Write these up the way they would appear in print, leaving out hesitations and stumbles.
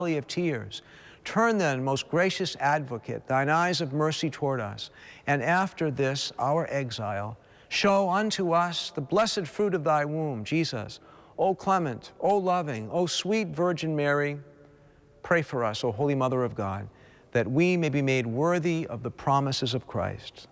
valley of tears. Turn then, most gracious advocate, thine eyes of mercy toward us, and after this our exile, show unto us the blessed fruit of thy womb, Jesus. O clement, O loving, O sweet Virgin Mary, pray for us, O Holy Mother of God, that we may be made worthy of the promises of Christ.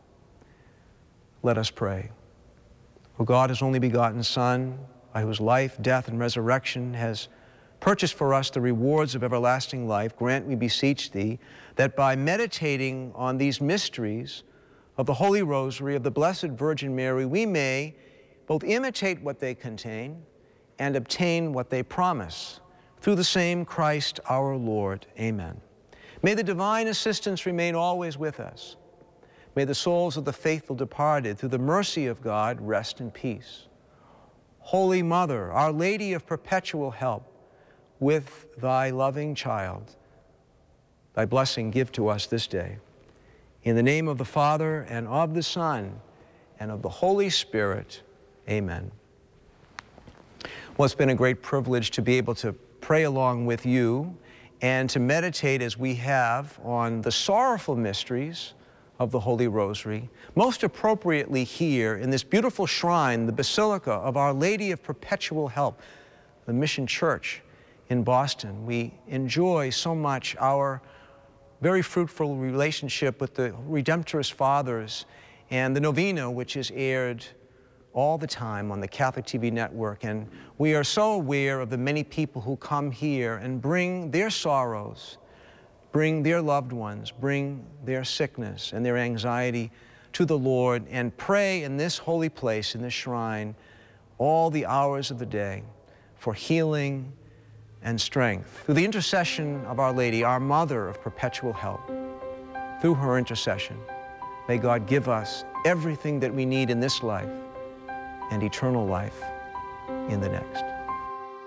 Let us pray. O God, his only begotten Son, by whose life, death, and resurrection has purchased for us the rewards of everlasting life, grant, we beseech thee, that by meditating on these mysteries of the Holy Rosary of the Blessed Virgin Mary, we may both imitate what they contain and obtain what they promise. Through the same Christ our Lord. Amen. May the divine assistance remain always with us. May the souls of the faithful departed, through the mercy of God, rest in peace. Holy Mother, Our Lady of perpetual help, with thy loving child, thy blessing give to us this day. In the name of the Father, and of the Son, and of the Holy Spirit, amen. Well, it's been a great privilege to be able to pray along with you and to meditate as we have on the sorrowful mysteries of the Holy Rosary, most appropriately here in this beautiful shrine, the Basilica of Our Lady of Perpetual Help, the Mission Church in Boston. We enjoy so much our very fruitful relationship with the Redemptorist Fathers and the novena, which is aired all the time on the Catholic TV network. And we are so aware of the many people who come here and bring their sorrows, bring their loved ones, bring their sickness and their anxiety to the Lord, and pray in this holy place, in this shrine, all the hours of the day for healing and strength. Through the intercession of Our Lady, our Mother of perpetual help, through her intercession, may God give us everything that we need in this life and eternal life in the next.